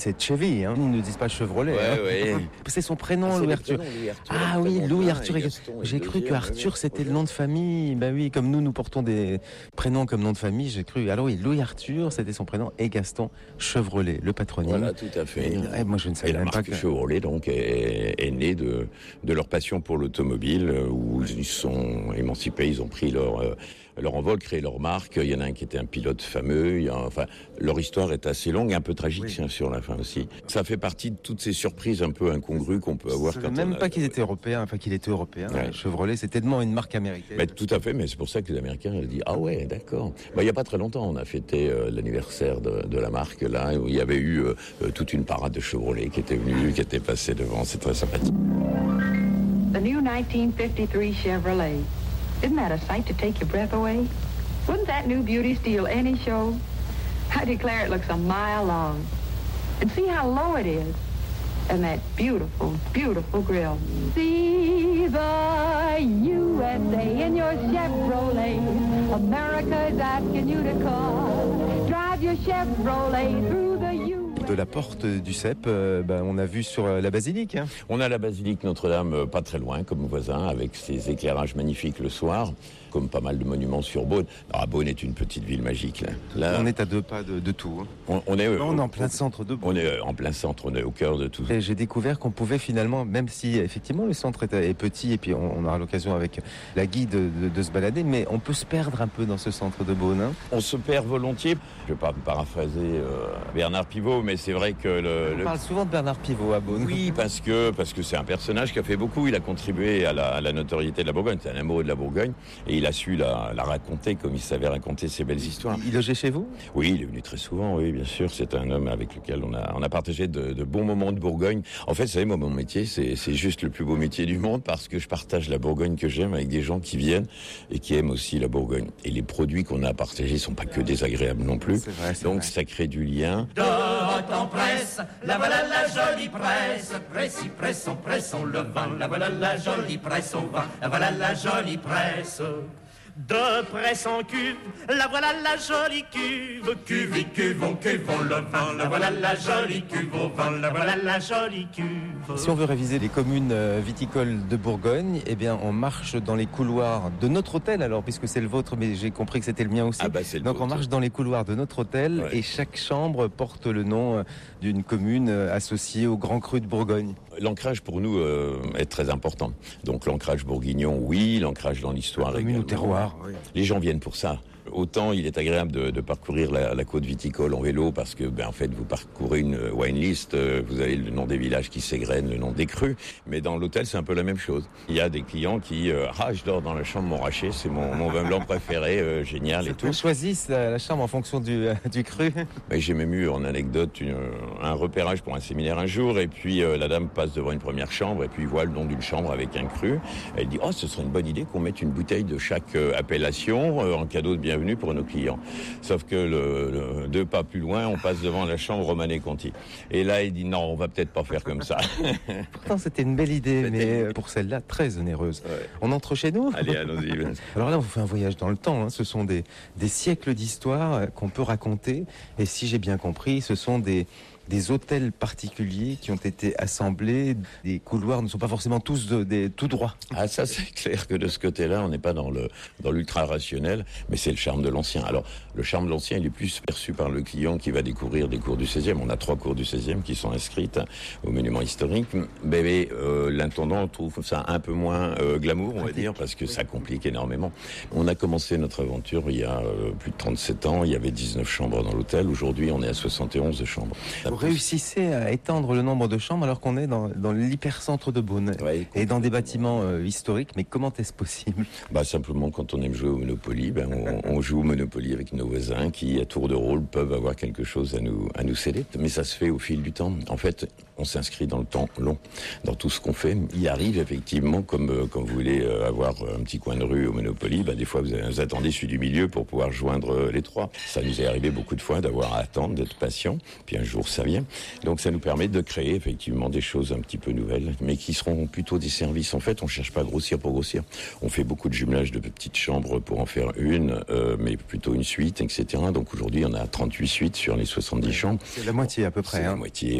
C'est Chevy, hein. Ils ne disent pas Chevrolet. Ouais. C'est son prénom, Louis Arthur. Ah oui, Louis Arthur. J'ai cru que Arthur, c'était le nom de famille. Bah oui, comme nous portons des prénoms comme nom de famille, j'ai cru. Alors oui, Louis Arthur, c'était son prénom, et Gaston Chevrolet, le patronyme. Voilà, tout à fait. Et moi, je ne savais même pas que Chevrolet, donc, est née de leur passion pour l'automobile, où ils se sont émancipés, ils ont pris leur envol, créé leur marque. Il y en a un qui était un pilote fameux. Leur histoire est assez longue et un peu tragique, sur la fin aussi. Ça fait partie de toutes ces surprises un peu incongrues qu'on peut avoir. Je ne savais même pas qu'il était européen. Ouais. Chevrolet, c'est tellement une marque américaine. Mais tout à fait, mais c'est pour ça que les Américains ont dit « Ah ouais, d'accord ». Il n'y a pas très longtemps, on a fêté l'anniversaire de la marque, là, où il y avait eu toute une parade de Chevrolet qui était venue, qui était passée devant. C'est très sympathique. The new 1953 Chevrolet. Isn't that a sight to take your breath away? Wouldn't that new beauty steal any show? I declare it looks a mile long. And see how low it is. And that beautiful, beautiful grill. See the USA in your Chevrolet. America is asking you to call. Drive your Chevrolet through the USA. De la porte du CEP, on a vu sur la basilique. Hein. On a la basilique Notre-Dame pas très loin comme voisin, avec ses éclairages magnifiques le soir, comme pas mal de monuments sur Beaune. Alors, Beaune est une petite ville magique. Là, on est à 2 pas de tout. Hein. On est en plein centre de Beaune. On est en plein centre, on est au cœur de tout. Et j'ai découvert qu'on pouvait finalement, même si effectivement le centre est petit, et puis on aura l'occasion avec la guide de se balader, mais on peut se perdre un peu dans ce centre de Beaune. Hein. On se perd volontiers. Je ne vais pas paraphraser Bernard Pivot, mais c'est vrai que on parle souvent de Bernard Pivot à Beaune. Oui, parce que c'est un personnage qui a fait beaucoup. Il a contribué à la notoriété de la Bourgogne. C'est un amoureux de la Bourgogne et il a su la raconter comme il savait raconter ses belles histoires. Il logeait chez vous ? Oui, il est venu très souvent. Oui, bien sûr. C'est un homme avec lequel on a partagé de bons moments de Bourgogne. En fait, vous savez, moi, mon métier, c'est juste le plus beau métier du monde parce que je partage la Bourgogne que j'aime avec des gens qui viennent et qui aiment aussi la Bourgogne. Et les produits qu'on a partagés sont pas que désagréables non plus. C'est vrai, donc ça crée du lien. En presse, la voilà la jolie presse, pressons le vin, la voilà la jolie presse au vin, la voilà la jolie presse. De presse en cuve, la voilà la jolie cuve, cuvons le vin, la voilà la jolie cuve au vin, la voilà la jolie cuve. Si on veut réviser les communes viticoles de Bourgogne, eh bien on marche dans les couloirs de notre hôtel, alors puisque c'est le vôtre, mais j'ai compris que c'était le mien aussi. Donc on marche dans les couloirs de notre hôtel, et chaque chambre porte le nom d'une commune associée au Grand Cru de Bourgogne. L'ancrage pour nous est très important. Donc l'ancrage bourguignon, oui, l'ancrage dans l'histoire également. Au terroir. Oui. Les gens viennent pour ça. Autant il est agréable de parcourir la côte viticole en vélo parce que en fait vous parcourez une wine list, vous avez le nom des villages qui s'égrènent, le nom des crus, mais dans l'hôtel c'est un peu la même chose. Il y a des clients qui je dors dans la chambre Montrachet, c'est mon vin blanc préféré, génial et tout. Ils choisissent la chambre en fonction du cru. J'ai même eu en anecdote un repérage pour un séminaire un jour et puis la dame passe devant une première chambre et puis voit le nom d'une chambre avec un cru. Elle dit ce serait une bonne idée qu'on mette une bouteille de chaque appellation en cadeau de bienvenue pour nos clients. Sauf que 2 pas plus loin, on passe devant la chambre Romanée Conti. Et là, il dit non, on va peut-être pas faire comme ça. Pourtant, c'était une belle idée, mais pour celle-là, très onéreuse. Ouais. On entre chez nous ? Allez, allons-y. Alors là, on fait un voyage dans le temps. Hein. Ce sont des siècles d'histoire qu'on peut raconter. Et si j'ai bien compris, ce sont des hôtels particuliers qui ont été assemblés. Les couloirs ne sont pas forcément tous tout droits. Ah, ça, c'est clair que de ce côté-là, on n'est pas dans l'ultra-rationnel, mais c'est le charme de l'ancien. Alors, le charme de l'ancien, il est plus perçu par le client qui va découvrir des cours du 16e. On a 3 cours du 16e qui sont inscrites au monument historique. Mais l'intendant trouve ça un peu moins glamour, on va dire, parce que ça complique énormément. On a commencé notre aventure il y a plus de 37 ans. Il y avait 19 chambres dans l'hôtel. Aujourd'hui, on est à 71 chambres. Vous réussissez à étendre le nombre de chambres alors qu'on est dans l'hypercentre de Beaune et dans des bâtiments historiques. Mais comment est-ce possible ? Simplement, quand on aime jouer au Monopoly, on joue au Monopoly avec nos voisins qui, à tour de rôle, peuvent avoir quelque chose à nous céder. Mais ça se fait au fil du temps. En fait, on s'inscrit dans le temps long, dans tout ce qu'on fait. Il arrive effectivement, comme quand vous voulez avoir un petit coin de rue au Monopoly, des fois vous attendez celui du milieu pour pouvoir joindre les 3. Ça nous est arrivé beaucoup de fois d'avoir à attendre, d'être patient. Puis un jour, ça saviez. Donc ça nous permet de créer effectivement des choses un petit peu nouvelles, mais qui seront plutôt des services. En fait, on cherche pas à grossir pour grossir. On fait beaucoup de jumelage de petites chambres pour en faire une, mais plutôt une suite, etc. Donc aujourd'hui, on a 38 suites sur les 70 chambres. C'est la moitié à peu près. C'est la moitié.